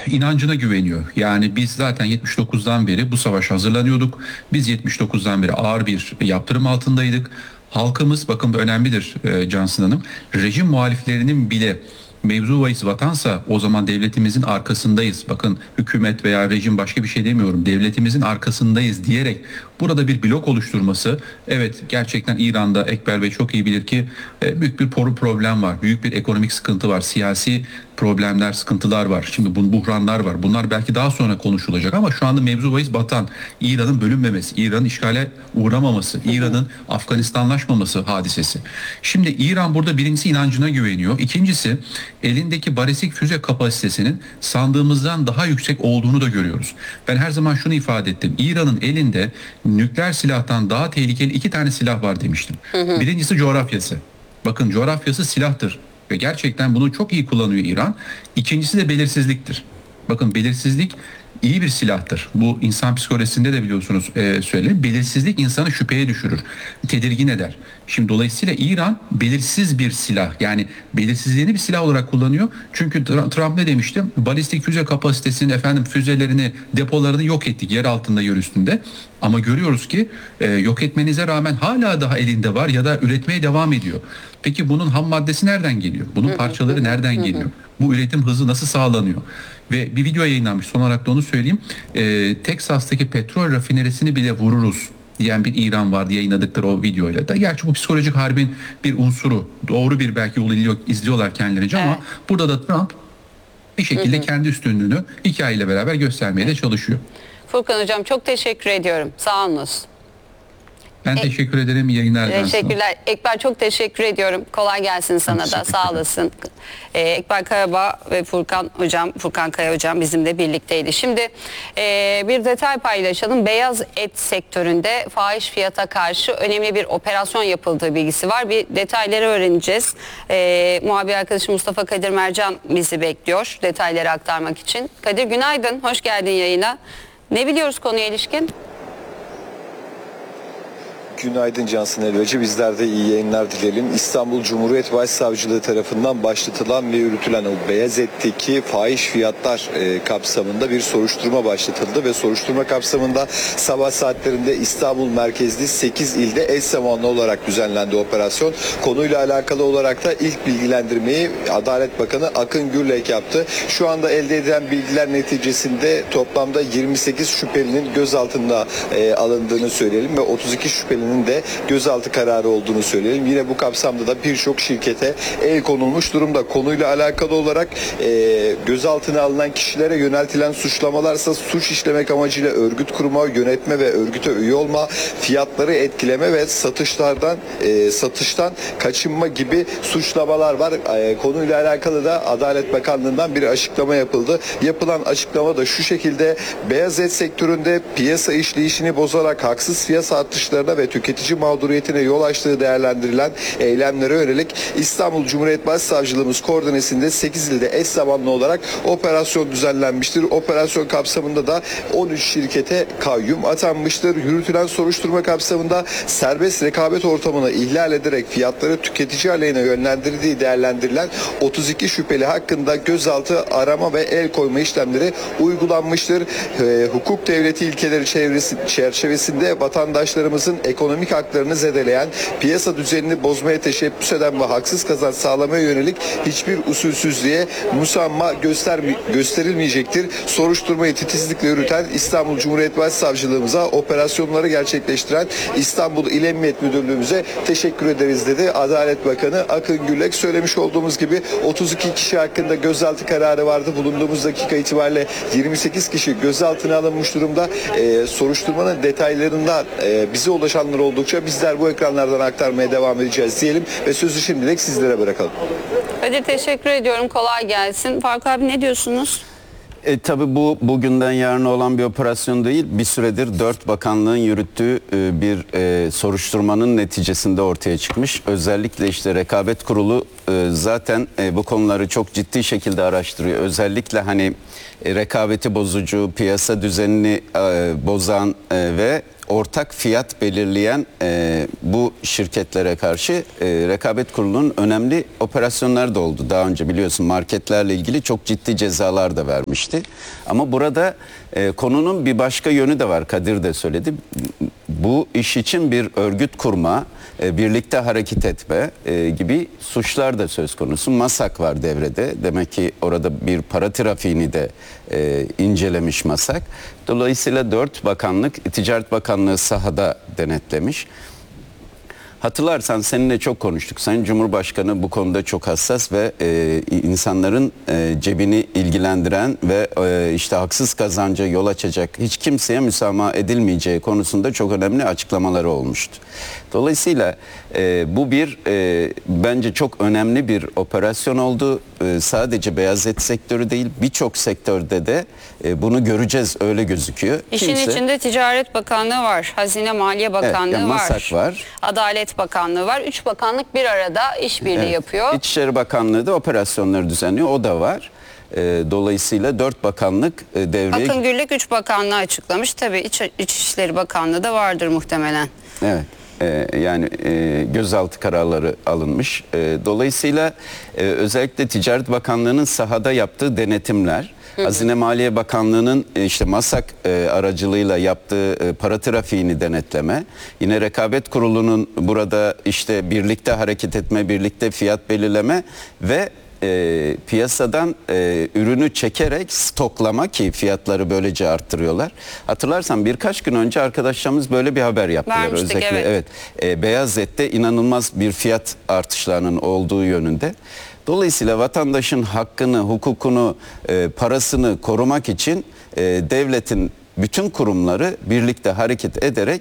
inancına güveniyor. Yani biz zaten 79'dan beri bu savaşa hazırlanıyorduk. Biz 79'dan beri ağır bir yaptırım altındaydık. Halkımız, bakın bu önemlidir Cansın Hanım, rejim muhaliflerinin bile mevzu bahis vatansa o zaman devletimizin arkasındayız. Bakın, hükümet veya rejim, başka bir şey demiyorum. Devletimizin arkasındayız diyerek burada bir blok oluşturması, evet, gerçekten İran'da Ekber Bey çok iyi bilir ki büyük bir problem var. Büyük bir ekonomik sıkıntı var. Siyasi problemler, sıkıntılar var. Şimdi buhranlar var. Bunlar belki daha sonra konuşulacak ama şu anda mevzu bahis vatan, İran'ın bölünmemesi, İran'ın işgale uğramaması, İran'ın Afganistanlaşmaması hadisesi. Şimdi İran burada birincisi inancına güveniyor. İkincisi, elindeki balistik füze kapasitesinin sandığımızdan daha yüksek olduğunu da görüyoruz. Ben her zaman şunu ifade ettim. İran'ın elinde nükleer silahtan daha tehlikeli iki tane silah var demiştim. Birincisi coğrafyası. Bakın, coğrafyası silahtır ve gerçekten bunu çok iyi kullanıyor İran. İkincisi de belirsizliktir. Bakın, belirsizlik iyi bir silahtır. Bu insan psikolojisinde de biliyorsunuz söylenir. Belirsizlik insanı şüpheye düşürür, tedirgin eder. Şimdi dolayısıyla İran belirsiz bir silah, yani belirsizliğini bir silah olarak kullanıyor. Çünkü Trump ne demişti? Balistik füze kapasitesini, füzelerini, depolarını yok ettik, yer altında, yer üstünde. Ama görüyoruz ki yok etmenize rağmen hala daha elinde var ya da üretmeye devam ediyor. Peki bunun ham maddesi nereden geliyor? Bunun parçaları nereden geliyor? Bu üretim hızı nasıl sağlanıyor? Ve bir video yayınlanmış, son olarak da onu söyleyeyim. Teksas'taki petrol rafinerisini bile vururuz diyen bir İran vardı, yayınladıkları o videoyla da. Gerçi bu psikolojik harbin bir unsuru, doğru bir belki yolu izliyorlar kendilerince ama burada da Trump bir şekilde kendi üstünlüğünü hikayeyle beraber göstermeye de çalışıyor. Furkan Hocam, çok teşekkür ediyorum. Sağ olunuz. Ben teşekkür ederim. İyi yayınlar. Teşekkürler. Ekber, çok teşekkür ediyorum. Kolay gelsin sana da. Sağ olasın. Ekber Karabağ ve Furkan Kaya hocam bizimle birlikteydi. Şimdi bir detay paylaşalım. Beyaz et sektöründe fahiş fiyata karşı önemli bir operasyon yapıldığı bilgisi var. Bir detayları öğreneceğiz. Muhabir arkadaşım Mustafa Kadir Mercan bizi bekliyor detayları aktarmak için. Kadir, günaydın. Hoş geldin yayına. Ne biliyoruz konuya ilişkin? Günaydın Cansın Elvacı. Bizler de iyi yayınlar dileyelim. İstanbul Cumhuriyet Başsavcılığı tarafından başlatılan ve yürütülen o beyaz etteki fahiş fiyatlar kapsamında bir soruşturma başlatıldı ve soruşturma kapsamında sabah saatlerinde İstanbul merkezli 8 ilde eş zamanlı olarak düzenlendi operasyon. Konuyla alakalı olarak da ilk bilgilendirmeyi Adalet Bakanı Akın Gürlek yaptı. Şu anda elde edilen bilgiler neticesinde toplamda 28 şüphelinin gözaltına alındığını söyleyelim ve 32 şüphelinin de gözaltı kararı olduğunu söyleyelim. Yine bu kapsamda da birçok şirkete el konulmuş durumda. Konuyla alakalı olarak gözaltına alınan kişilere yöneltilen suçlamalarsa suç işlemek amacıyla örgüt kurma, yönetme ve örgüte üye olma, fiyatları etkileme ve satıştan kaçınma gibi suçlamalar var. Konuyla alakalı da Adalet Bakanlığı'ndan bir açıklama yapıldı. Yapılan açıklama da şu şekilde: beyaz et sektöründe piyasa işleyişini bozarak haksız fiyat artışlarına ve tüketici mağduriyetine yol açtığı değerlendirilen eylemlere yönelik İstanbul Cumhuriyet Başsavcılığımız koordinesinde 8 ilde eş zamanlı olarak operasyon düzenlenmiştir. Operasyon kapsamında da 13 şirkete kayyum atanmıştır. Yürütülen soruşturma kapsamında serbest rekabet ortamını ihlal ederek fiyatları tüketici aleyhine yönlendirdiği değerlendirilen 32 şüpheli hakkında gözaltı, arama ve el koyma işlemleri uygulanmıştır. Hukuk devleti ilkeleri çerçevesinde vatandaşlarımızın ekonomik haklarını zedeleyen, piyasa düzenini bozmaya teşebbüs eden ve haksız kazanç sağlamaya yönelik hiçbir usulsüzlüğe musamma gösterilmeyecektir. Soruşturmayı titizlikle yürüten İstanbul Cumhuriyet Başsavcılığımıza, operasyonları gerçekleştiren İstanbul İl Emniyet Müdürlüğümüze teşekkür ederiz dedi Adalet Bakanı Akın Gürlek. Söylemiş olduğumuz gibi 32 kişi hakkında gözaltı kararı vardı. Bulunduğumuz dakika itibariyle 28 kişi gözaltına alınmış durumda. Soruşturmanın detaylarında bize ulaşanlar oldukça bizler bu ekranlardan aktarmaya devam edeceğiz diyelim ve sözü şimdilik sizlere bırakalım. Hadi, teşekkür ediyorum. Kolay gelsin. Faruk abi, ne diyorsunuz? Tabii bu bugünden yarına olan bir operasyon değil. Bir süredir 4 bakanlığın yürüttüğü bir soruşturmanın neticesinde ortaya çıkmış. Özellikle işte Rekabet Kurulu zaten bu konuları çok ciddi şekilde araştırıyor. Özellikle hani rekabeti bozucu, piyasa düzenini bozan ve ortak fiyat belirleyen bu şirketlere karşı Rekabet Kurulu'nun önemli operasyonları da oldu. Daha önce biliyorsun marketlerle ilgili çok ciddi cezalar da vermişti. Ama burada konunun bir başka yönü de var. Kadir de söyledi. Bu iş için bir örgüt kurma, birlikte hareket etme gibi suçlar da söz konusu. MASAK var devrede. Demek ki orada bir para trafiğini de incelemiş MASAK. Dolayısıyla 4 bakanlık, Ticaret Bakanlığı sahada denetlemiş. Hatırlarsan seninle çok konuştuk. Sayın Cumhurbaşkanı bu konuda çok hassas ve insanların cebini ilgilendiren ve işte haksız kazanca yol açacak, hiç kimseye müsamaha edilmeyeceği konusunda çok önemli açıklamaları olmuştu. Dolayısıyla bu bir bence çok önemli bir operasyon oldu. Sadece beyaz et sektörü değil, birçok sektörde de bunu göreceğiz, öyle gözüküyor. İşin içinde Ticaret Bakanlığı var, Hazine Maliye Bakanlığı yani var, MASAK var, Adalet Bakanlığı var. 3 bakanlık bir arada işbirliği yapıyor. İçişleri Bakanlığı da operasyonları düzenliyor, o da var. Dolayısıyla 4 bakanlık devreye... Akın Gürlük 3 bakanlığı açıklamış. Tabii İçişleri Bakanlığı da vardır muhtemelen. Evet. Yani gözaltı kararları alınmış. Dolayısıyla özellikle Ticaret Bakanlığı'nın sahada yaptığı denetimler, Hazine Maliye Bakanlığı'nın işte MASAK aracılığıyla yaptığı para trafiğini denetleme, yine Rekabet Kurulu'nun burada işte birlikte hareket etme, birlikte fiyat belirleme ve piyasadan ürünü çekerek stoklama ki fiyatları böylece arttırıyorlar. Hatırlarsan birkaç gün önce arkadaşlarımız böyle bir haber yaptılar. Vermiştik, özellikle beyaz ette inanılmaz bir fiyat artışlarının olduğu yönünde. Dolayısıyla vatandaşın hakkını, hukukunu, parasını korumak için devletin bütün kurumları birlikte hareket ederek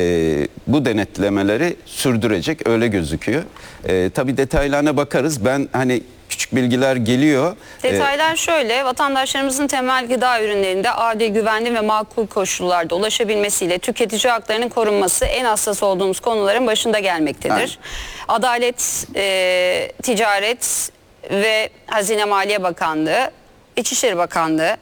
bu denetlemeleri sürdürecek, öyle gözüküyor. Tabii detaylarına bakarız. Ben hani küçük bilgiler geliyor. Detaylar şöyle: vatandaşlarımızın temel gıda ürünlerinde adil, güvenli ve makul koşullarda ulaşabilmesiyle tüketici haklarının korunması en hassas olduğumuz konuların başında gelmektedir. Evet. Adalet, Ticaret ve Hazine Maliye Bakanlığı, İçişleri Bakanlığı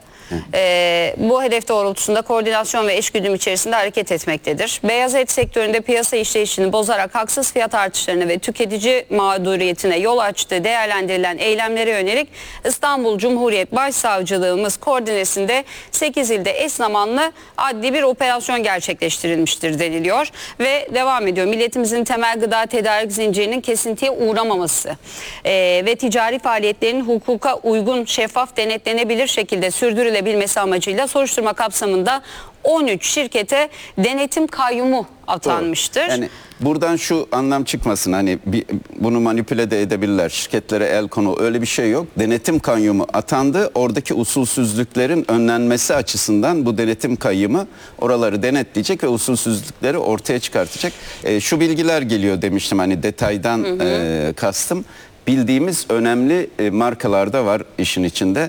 bu hedef doğrultusunda koordinasyon ve eşgüdüm içerisinde hareket etmektedir. Beyaz et sektöründe piyasa işleyişini bozarak haksız fiyat artışlarına ve tüketici mağduriyetine yol açtığı değerlendirilen eylemlere yönelik İstanbul Cumhuriyet Başsavcılığımız koordinesinde 8 ilde eş zamanlı adli bir operasyon gerçekleştirilmiştir deniliyor ve devam ediyor. Milletimizin temel gıda tedarik zincirinin kesintiye uğramaması ve ticari faaliyetlerin hukuka uygun, şeffaf, denetlenebilir şekilde sürdürülebilmesi amacıyla soruşturma kapsamında 13 şirkete denetim kayyumu atanmıştır. Doğru. Yani buradan şu anlam çıkmasın, hani bunu manipüle de edebilirler, şirketlere el konu, öyle bir şey yok. Denetim kayyumu atandı. Oradaki usulsüzlüklerin önlenmesi açısından bu denetim kayyumu oraları denetleyecek ve usulsüzlükleri ortaya çıkartacak. Şu bilgiler geliyor demiştim, hani detaydan kastım. Bildiğimiz önemli markalarda var işin içinde.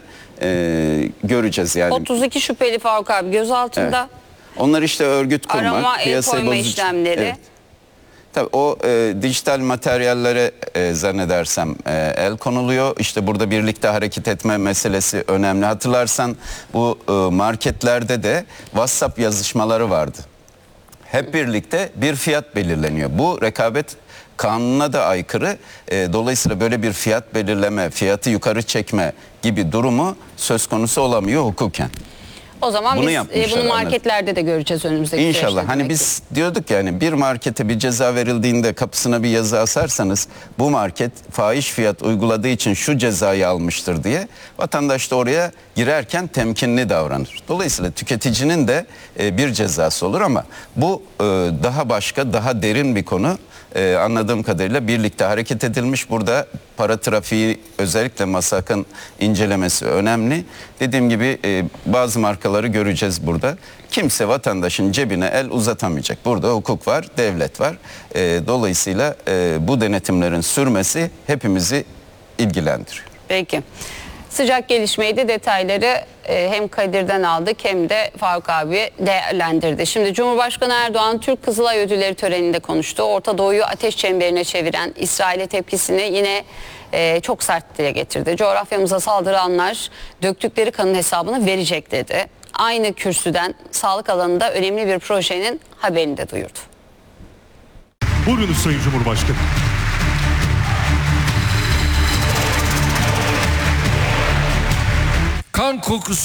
Göreceğiz yani. 32 şüpheli Faruk abi gözaltında. Evet. Onlar işte örgüt kurmak, arama, el piyasayı koyma bozucu. işlemleri. Evet. Tabii o dijital materyallere zannedersem el konuluyor. İşte burada birlikte hareket etme meselesi önemli. Hatırlarsan bu marketlerde de WhatsApp yazışmaları vardı. Hep birlikte bir fiyat belirleniyor. Bu rekabet kanununa da aykırı. Dolayısıyla böyle bir fiyat belirleme, fiyatı yukarı çekme gibi durumu söz konusu olamıyor hukuken. O zaman Bunu biz bunu marketlerde de göreceğiz önümüzdeki İnşallah. süreçte. Hani biz diyorduk yani, bir markete bir ceza verildiğinde kapısına bir yazı asarsanız bu market fahiş fiyat uyguladığı için şu cezayı almıştır diye, vatandaş da oraya girerken temkinli davranır. Dolayısıyla tüketicinin de bir cezası olur ama bu daha başka, daha derin bir konu. Anladığım kadarıyla birlikte hareket edilmiş. Burada para trafiği, özellikle MASAK'ın incelemesi önemli. Dediğim gibi bazı markaları göreceğiz burada. Kimse vatandaşın cebine el uzatamayacak. Burada hukuk var, devlet var. Dolayısıyla bu denetimlerin sürmesi hepimizi ilgilendiriyor. Peki. Sıcak gelişmeydi, detayları hem Kadir'den aldık hem de Faruk abi değerlendirdi. Şimdi Cumhurbaşkanı Erdoğan Türk Kızılay Ödülleri töreninde konuştu. Orta Doğu'yu ateş çemberine çeviren İsrail'e tepkisini yine çok sert dile getirdi. Coğrafyamıza saldıranlar döktükleri kanın hesabını verecek dedi. aynı kürsüden sağlık alanında önemli bir projenin haberini de duyurdu. Buyurunuz Sayın Cumhurbaşkanı. Kan kokusu